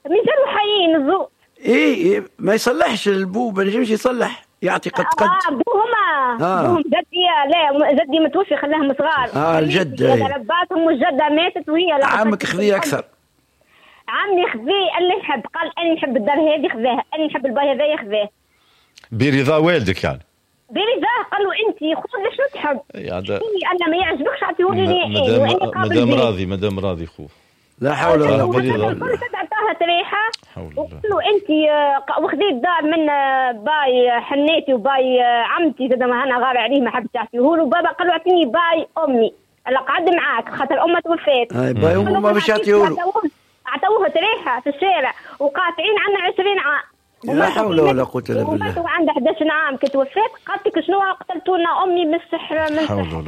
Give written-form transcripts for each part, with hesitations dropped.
مازالوا حيين الزوج. ايه ما يصلحش البوب، ما نجمش يصلح، يعطي قد بوهم جدي، لا جدي متوفي خلاهم صغار. الجد رباتهم والجدة ماتت وهي عمك خذيه أكثر. عمي خذيه اللي يحب، قال أنا نحب الدار هذه خذاها، أنا نحب الباي هذايا خذاه برضا والدك يعني. برضاه، قال له أنت خذ شنو تحب أنا ما يعجبكش عطيهولي مدام راضي خوه. لا حول ولا قوة إلا بالله. عطاها تريحة وقلت له أنت وخذي الدار من باي حنيتي وباي عمتي زاد ما أنا غار عليه ما حبيت تعطيهوله. وبابا قال له اعطيني باي أمي اللي قعد معاك خاطر أمه توفات. باي أمه ما باش يعطيهوله. عطوها تريحة في الشارع وقاطعين عنا 20 عام. لا حول ولا قوة إلا بالله. وعندها 11 عام كنت وفات، قالت لك شنو قتلتونا أمي بالسحر من حول ولا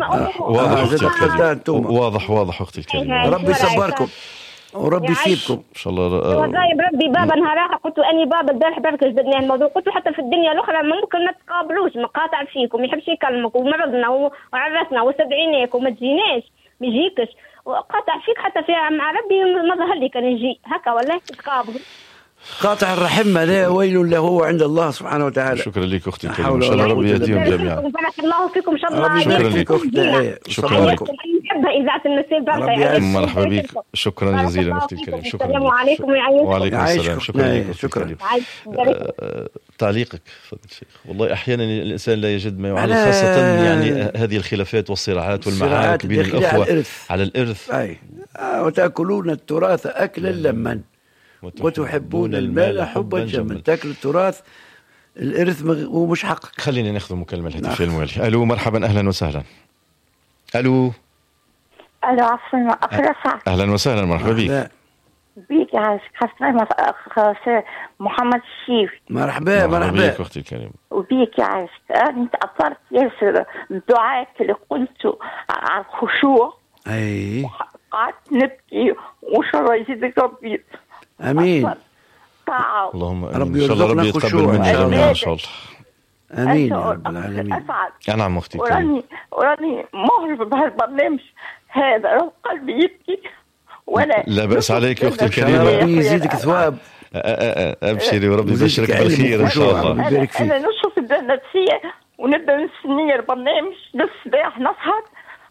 قوة. واضح أختي الكريمة. ربي يصبركم وربي يسيبكم ان شاء الله. وجايب ربي بابا نهار قلت له اني بابا البارح برك جبدنا الموضوع، قلت له حتى في الدنيا الاخرى ممكن ما تقابلوش، مقاطع فيكم، ما يحبش يكلمك ومرضنا وعرسنا واستدعيناك وما تجيناش ما يجيكش وقاطع فيك، حتى في مع ربي ما ظهر لي كان يجي هكا ولا تقابل. قاطع الرحمة لا ويل له عند الله سبحانه وتعالى. شكرا لك اختي الكريمة، ان شاء الله ربي يهديهم جميعا. بارك الله فيكم ان شاء الله. شكرا لك اختي. شكرا لك. نحبها اذاعه النسيب بركه. مرحبا بك، شكرا جزيلا اختي الكريمة. شكرا. السلام عليكم ويعيشكم. وعليكم السلام. شكرا لك. شكرا. تعليقك فضل الشيخ. والله احيانا الانسان لا يجد ما يعالج، خاصة يعني هذه الخلافات والصراعات والمعارك بين الاخوة على الارث. وتأكلون التراث أكلا لما وتحبون المال حبا جما. تاكل التراث الارث ومش حقك. خلينا ناخذ مكالمه الهاتفيه الموالي. الو مرحبا، اهلا وسهلا. الو عفوا اهلا وسهلا، مرحبا بك. بيك يا اخ محمد الشيف. مرحبا بك اختي الكريمه. وبيك يا عايش. انا تاثرت ياسر الدعاء اللي قلته على الخشوع. قعدت نبكي وشر يزيدك ربي. امين. اللهم امين. ان شاء الله ربي يتقبل مني جميعا ان شاء الله. امين يا رب العالمين. نعم اختي. وراني مهرب بهالبرنامج هذا، قلبي يبكي ولا لا باس عليك يا اختي الكريمه. ربي يزيدك ثواب. ابشري وربي يبشرك بالخير ان شاء الله. انا نشوف النفسيه ونبدا نستني البرنامج للصباح نسهر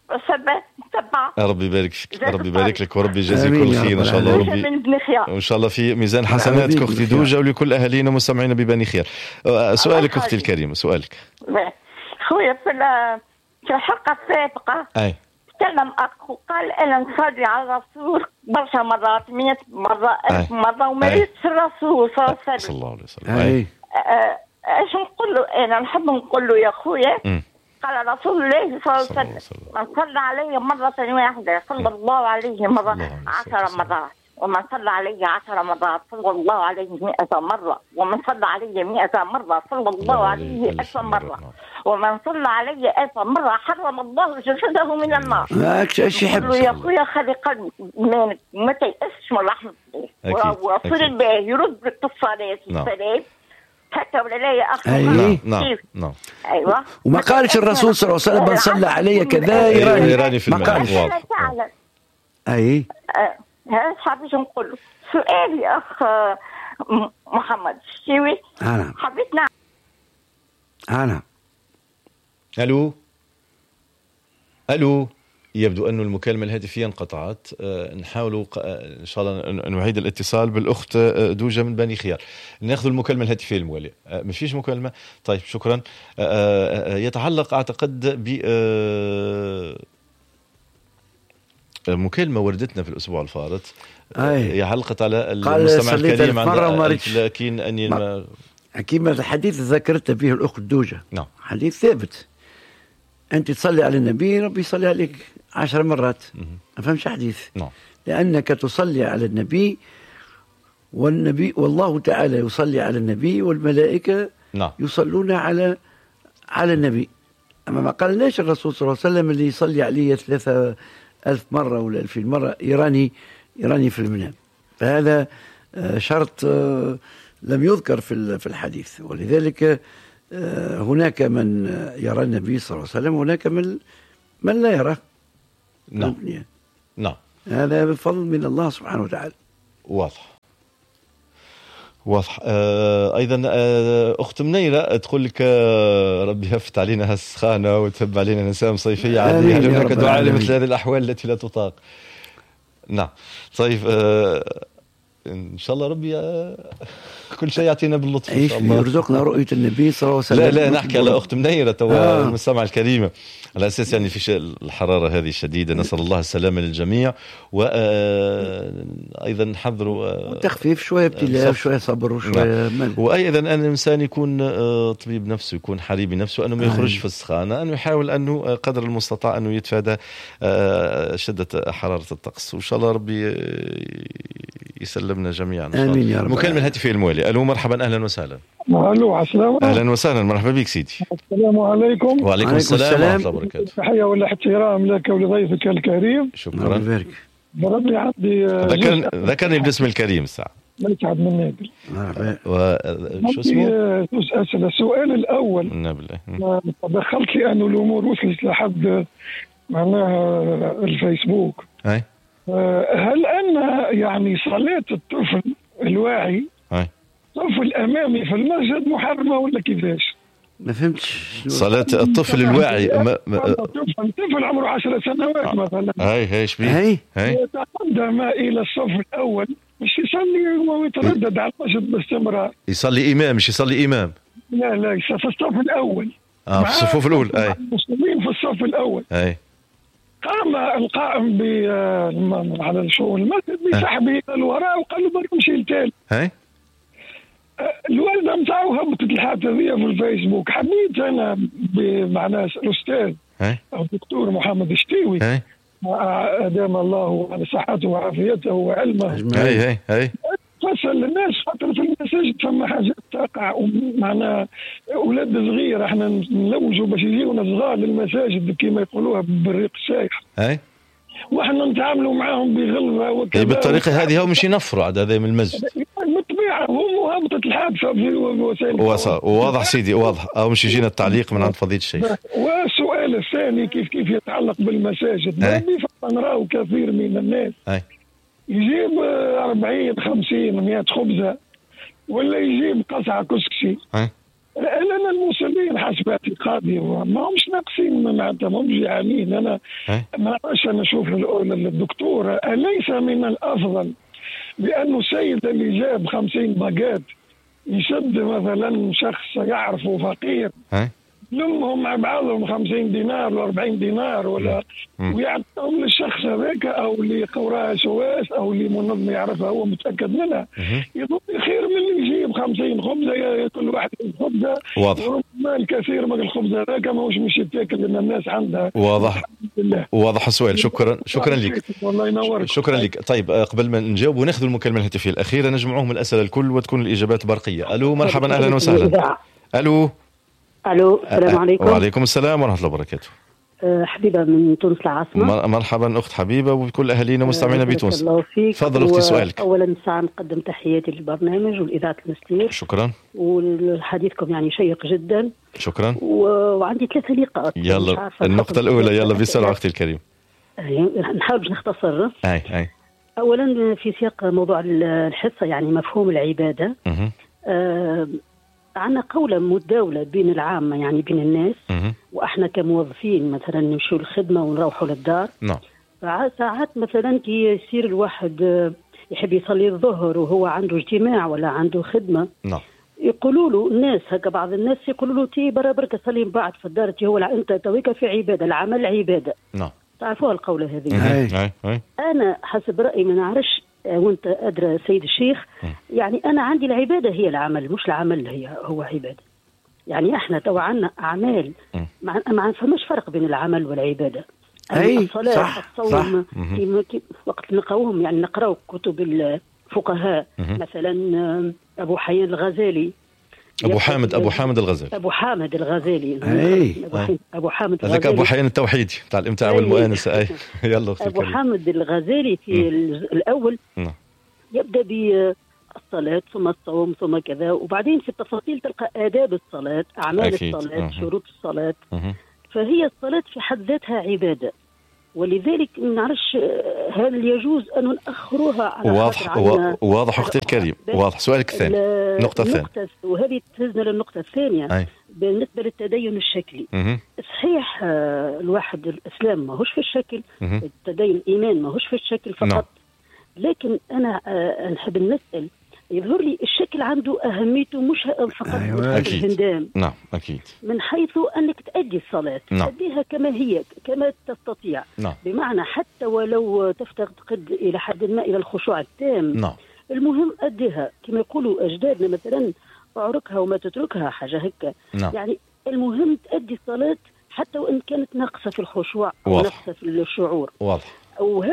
ربي يبارك فيك، ربي يبارك لك وربي يجازيك كل خير ان شاء الله. ربي وان شاء الله في ميزان حسناتك اختي دوجة ولكل اهالينا ومستمعينا ببني خير. سؤالك اختي الكريمه، سؤالك. خويا في الحلقه السابقه تكلم اخو قال انا نصلي على الرسول برشا مرات 100 مره 1000 مره وما ريتش الرسول صلى الله عليه وسلم. ايش نقول له؟ انا نحب نقول له يا خويا قال رسول الله صلى الله عليه وسلم من صلى علي مرة واحدة صلى الله عليه مرة 10 مرات، ومن صلى علي 10 مرات صلى الله عليه 100 مرة، ومن صلى علي 100 مرة صلى الله عليه 1000 مرة، ومن صلى علي 1000 مرة حرم الله جسده من النار. ايش يحب يا اخويا خلي قلبك مانك وما تيأسش من رحمة الله، ورسول الله يرد لك الصلاة والسلام حتى ولا لا يا أخي. نعم. أيوة. وما قالش الرسول صلى الله عليه وسلم من صلى علي كذا يراني في المنام. واضح. هذا حبيت نقول سؤالي أخ محمد الشيوي. حبيت أنا ألو يبدو أن المكالمة الهاتفية انقطعت. نحاول إن شاء الله نعيد الاتصال بالأخت دوجة من بني خيار. نأخذ المكالمة الهاتفية الموالية. ما فيش مكالمة؟ طيب شكرا. يتعلق أعتقد ب مكالمة وردتنا في الأسبوع الفارط. هي علقت على المستمع الكريم عن لكن أني أكيد الحديث ذكرت به الأخت دوجة. نعم. حديث ثابت. أنت تصلي على النبي ربي يصلي عليك 10 مرات. ما فهمش حديث. نعم. لأنك تصلي على النبي والله تعالى يصلي على النبي والملائكة يصلون على النبي. أما ما قال ليش الرسول صلى الله عليه وسلم اللي يصلي عليه 3000 مرة ولا 2000 مرة يراني في المنام. فهذا شرط لم يذكر في الحديث، ولذلك هناك من يرى النبي صلى الله عليه وسلم وهناك من لا يراه. نعم. هذا بفضل من الله سبحانه وتعالى. واضح. واضح. ايضا اخت منيره تقول لك ربي يفتح علينا هالسخانه وتهب علينا نسام صيفيه عاديه، هل هناك دعاء لمثل هذه الاحوال التي لا تطاق؟ نعم. طيب ان شاء الله ربي كل شيء يعطينا باللطف ان شاء الله، يرزقنا رؤيه النبي صلى الله عليه وسلم. لا نحكي على اخت منيره توا المستمعه الكريمه، على اساس يعني في الحراره هذه الشديده، نسال الله السلامه للجميع، وايضا نحضروا تخفيف شويه ابتلاء شويه صبر وشويه مل. وايضا ان الانسان يكون طبيب نفسه، يكون حريبي نفسه، انه ما يخرج في السخانه، انه يحاول انه قدر المستطاع انه يتفادى شده حراره الطقس، وان شاء الله ربي يسلمنا جميعا. امين يا رب. مكالمه الهاتفيه الموالي. الو مرحبا، اهلا وسهلا. الو عسلامة. اهلا وسهلا، مرحبا بك سيدي. السلام عليكم. وعليكم السلام ورحمه الله وبركاته. تحيه والاحترام لك ولضيفك الكريم. شكرا. بربي عندي ذكرني باسم الكريم الساعه. ما يسعد منك. شو اسمه؟ السؤال الاول. بالله. دخلت لي انه الامور وصلت لحد معناها الفيسبوك. اي. هل ان يعني صلاه الطفل الواعي الصف الامامي في المسجد محرمه ولا كيفاش؟ ما فهمتش. صلاة الطفل الواعي طفل عمره 10 سنوات مثلا. هاي شبيه؟ يتقدم الى الصف الاول مش يصلي ويتردد على المسجد باستمرار. يصلي امام مش يصلي امام. لا في الصف الاول. في الصفوف الاولى. اي. المسلمين في الصف الاول. اي. قام القائم على شؤون المسجد بسحبه الى الوراء وقال له برك مشي للتالي. اي. الوالده نتاعو هبطت الحادثه هذه في الفيسبوك، حبيت انا بمعنى الاستاذ او الدكتور محمد الشتيوي ادام الله صحته وعافيته وعلمه اي فصل للناس خاطر في المساجد فما حاجات تقع، ومعنى اولاد صغير احنا نلوجوا باش يجيونا صغار للمساجد كما يقولوها بالريق السايح. واحنا نتعاملوا معاهم بغلظه وكذا. بالطريقه هذه هو مش ينفروا عاد هذا من المسجد. بالطبيعه هم هبطت الحادثه في وسائل واضح سيدي واضح، او مش يجينا التعليق من عند فضيله الشيخ. والسؤال الثاني كيف يتعلق بالمساجد. نراو كثير من الناس يجيب 40 50 100 خبزه ولا يجيب قصعه كسكسي. لأن المسلمين حسب اعتقادي ما همش ناقصين معناتها، ما همش جعانين. أنا ما نعرفش، أنا أشوف الدكتور أليس من الأفضل بأنه السيد اللي جاب 50 باجات يشد مثلا شخص يعرفه فقير لمهم مع بعضهم 50 دينار ولا 40 دينار ولا ويعطيهم للشخص هذاك او اللي قوراه سواس او اللي منظم يعرفها هو متاكد منها، يظن خير من اللي يجيب 50 خبزه كل واحد خبزه. واضح. الكثير من الخبز هذاك ماهوش مش يتاكل لان الناس عندها. واضح السؤال. شكرا لك. والله ينورك. شكرا لك. طيب قبل ما نجاوب وناخذ المكالمه الهاتفيه الاخيره نجمعوهم الاسئله الكل وتكون الاجابات برقيه. الو مرحبا، اهلا وسهلا. الو السلام عليكم. وعليكم السلام ورحمه الله وبركاته. حبيبه من تونس العاصمه. مرحبا اخت حبيبه وكل اهالينا مستمعينا بتونس. تفضل اختي سؤالك. اولا ساعه نقدم تحياتي للبرنامج والاذاعه المستير. شكرا. وحديثكم يعني شيق جدا. شكرا. وعندي 3 نقاط. يلا النقطه الاولى، يلا بسرعه اختي الكريم. نحاول باش نختصر. اي. اولا في سياق موضوع الحصه يعني مفهوم العباده. عندنا قولة متداولة بين العامة يعني بين الناس وإحنا كموظفين مثلا نمشوا الخدمة ونروحوا للدار. نعم. ساعات مثلا كي يصير الواحد يحب يصلي الظهر وهو عنده اجتماع ولا عنده خدمة. نعم. يقولوا له الناس هكا، بعض الناس يقولوا له تي برك صلي من بعد في الدار، هو انت تويك في عبادة، العمل عبادة. نعم. تعرفوها القولة هذه؟ أنا حسب رأيي ما نعرفش وانت ادرى سيد الشيخ، يعني انا عندي العباده هي العمل، مش العمل هو عباده. يعني احنا تو عندنا اعمال ما فماش فرق بين العمل والعباده. الصلاه صح الصوم وقت نلقاوهم يعني نقراو كتب الفقهاء مثلا ابو حيان الغزالي، ابو حامد الغزالي. ابو حامد الغزالي هذاك ابو حيان التوحيدي تاع الامتاع والمؤانسه. يلا اختي ابو حامد الغزالي في الاول يبدا بالصلاه ثم الصوم ثم كذا، وبعدين في التفاصيل تلقى آداب الصلاه، اعمال الصلاه، شروط الصلاه. فهي الصلاه في حد ذاتها عباده. ولذلك ما نعرفش هل يجوز أن نأخروها على واضح أختي الكريم، واضح. سؤالك الثاني، النقطة الثانية، وهذه تهزنا للنقطة الثانية. بالنسبة للتدين الشكلي، صحيح الواحد الإسلام ماهوش في الشكل، التدين الإيمان ماهوش في الشكل فقط، لكن أنا نحب نسأل، يظهر لي الشكل عنده أهميته مش فقط الهندام. نعم أكيد. من حيث أنك تأدي الصلاة، تأديها كما هي كما تستطيع. بمعنى حتى ولو تفتقد إلى حد ما إلى الخشوع التام، المهم أديها كما يقولوا أجدادنا مثلا، أعركها وما تتركها، حاجة هكا. يعني المهم تأدي الصلاة حتى وإن كانت ناقصة في الخشوع أو ناقصة في الشعور. واضح.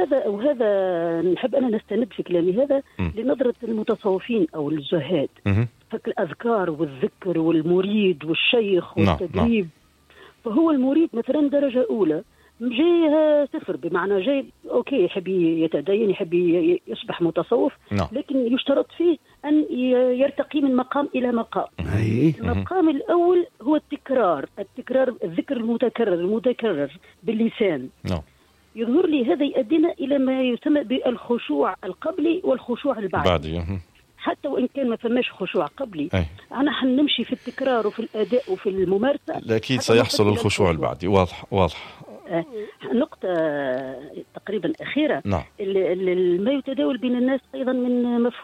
وهذا نحب أنا نستند في كلامي هذا لنظرة المتصوفين أو الزهاد، فالأذكار والذكر والمريد والشيخ والتدريب. فهو المريد مثلا درجة أولى جاي صفر، بمعنى جاي أوكي يحب يتدين، يحب يصبح متصوف، لكن يشترط فيه أن يرتقي من مقام إلى مقام. المقام الأول هو التكرار، الذكر المتكرر باللسان. يظهر لي هذا يؤدينا إلى ما يسمى بالخشوع القبلي والخشوع البعدي. حتى وإن كان ما فماش خشوع قبلي، أنا حنمشي في التكرار وفي الأداء وفي الممارسة، أكيد سيحصل الخشوع البعدي. واضح. نقطة تقريبا أخيرة، ما يتداول بين الناس أيضا من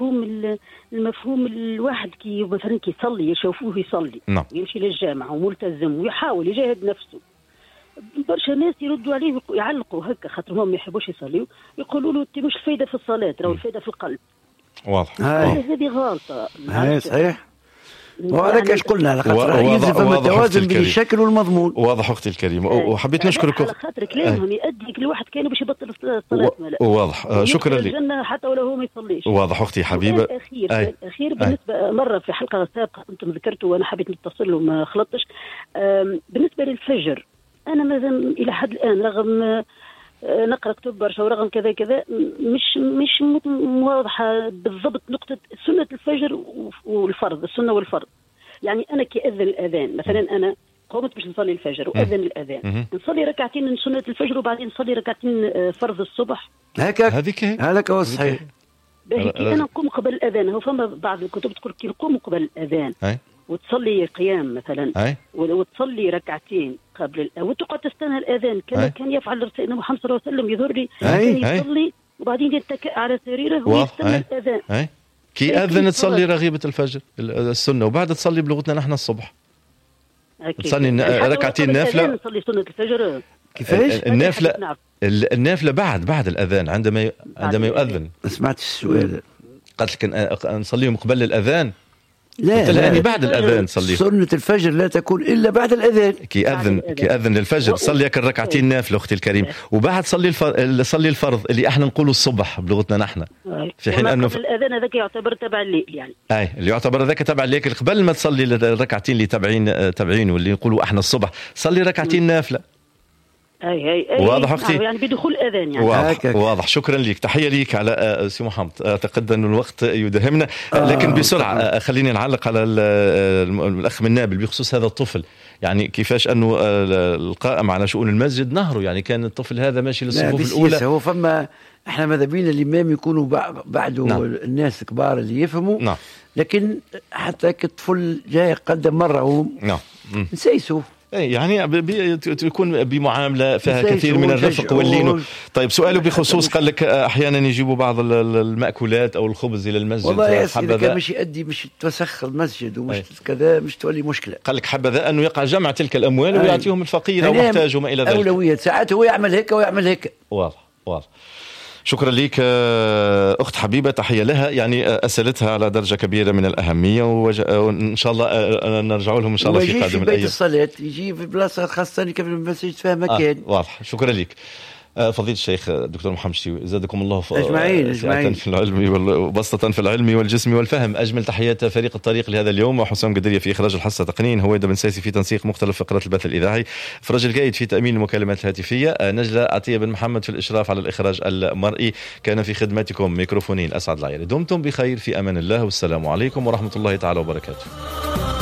المفهوم الواحد كي مثلا كي يصلي يشوفوه يصلي، يمشي للجامع وملتزم ويحاول يجاهد نفسه. برشا ناس يردوا عليه يعلقوا هكا، خاطر هم ما يحبوش يصليوا، يقولوا له انت مش الفايده في الصلاه، راهو الفايده في القلب. واضح. هذه غلطه. صحيح. وهذاك ايش قلنا، على خاطر يلزم التوازن بين الشكل والمضمون. واضح اختي الكريمه، وحبيت نشكرك على خاطر كلامهم يؤدي كل واحد كانوا باش يبطل الصلاه. واضح. شكرا لك. حتى ولو هو ما يصليش. واضح اختي حبيبه. اخير بالنسبه مره في حلقه سابقه انتم ذكرتوا وانا حبيت نتصل وما خلطتش. بالنسبه للفجر، أنا مازال إلى حد الآن رغم نقرأ كتب برشا ورغم كذا كذا مش واضحة بالضبط نقطة سنة الفجر والفرض، السنة والفرض. يعني أنا كي أذن الأذان مثلا، أنا قمت باش نصلي الفجر وأذن الأذان، نصلي ركعتين من سنة الفجر وبعدين نصلي ركعتين فرض الصبح. هذاك هو الصحيح. أنا نقوم قبل الأذان، هو فما بعض الكتب تقول كي نقوم قبل الأذان وتصلي قيام مثلا، وتصلي ركعتين قبل وتقعد تستنى الأذان كان يفعل سيدنا محمد صلى الله عليه وسلم. يذر لي كان يصلي وبعدين يتكئ على سريره ويستنى الأذان. كي أذن تصلي رغيبة الفجر السنة، وبعد تصلي بلغتنا نحن الصبح تصلي ركعتين نافلة. نصلي سنة الفجر كيفاش؟ النافلة بعد الأذان عندما يؤذن. ما سمعتش السؤال. قالت لك نصليهم قبل الأذان. لا يعني بعد الأذان صلي. سنة الفجر لا تكون إلا بعد الأذان. كي أذن للفجر صلي الركعتين نافلة أختي الكريم، وبعد صلي الفرض اللي احنا نقوله الصبح بلغتنا نحن. في حين أنه الأذان هذاك يعتبر تبع الليل، يعني اللي يعتبر ذاك تبع الليل. قبل ما تصلي الركعتين اللي تابعين واللي نقولوا احنا الصبح، صلي ركعتين نافلة. واضح اختي؟ يعني بدخول الاذان يعني. واضح. شكرا لك، تحيه ليك على سي محمد. اعتقد ان الوقت يداهمنا، لكن بسرعه خليني نعلق على الاخ من نابل بخصوص هذا الطفل. يعني كيفاش انه القائم على شؤون المسجد نهره، يعني كان الطفل هذا ماشي للصفوف الاولى. هو فما احنا ماذا بينا الامام يكونوا بعده الناس الكبار اللي يفهموا. لكن حتى الطفل جاي قدم مره نسيسه، يعني تكون بمعاملة فيها كثير من الرفق واللين. طيب سؤاله بخصوص قال لك أحيانا يجيبوا بعض المأكولات أو الخبز إلى المسجد. والله إذا كان مش يؤدي مش توسخ المسجد ومش كذا مش تولي مشكلة. قال لك حبذا أنه يقع جمع تلك الأموال ويعطيهم الفقير أو محتاج وما إلى ذلك. أولوية ساعات هو يعمل هيك ويعمل هيك. واضح. شكرا لك أخت حبيبة، تحية لها. يعني أسألتها على درجة كبيرة من الأهمية، وإن شاء الله نرجع لهم إن شاء الله في قادم الأيام. بيت الصلاة يجي في بلاصة خاصة قبل المسجد فيها مكان. واضح. شكرا لك فضيلة الشيخ دكتور محمد شتيوي، زادكم الله أجمعين في العلم وبسطة في العلم والجسم والفهم. أجمل تحيات فريق الطريق لهذا اليوم، وحسام قدرية في إخراج الحصة تقنين، هويدا بن سايسي في تنسيق مختلف فقرات البث الإذاعي، فرج القايد في تأمين المكالمات الهاتفية، نجلة عطية بن محمد في الإشراف على الإخراج المرئي. كان في خدمتكم ميكروفونين أسعد العيالي. دمتم بخير، في أمان الله، والسلام عليكم ورحمة الله تعالى وبركاته.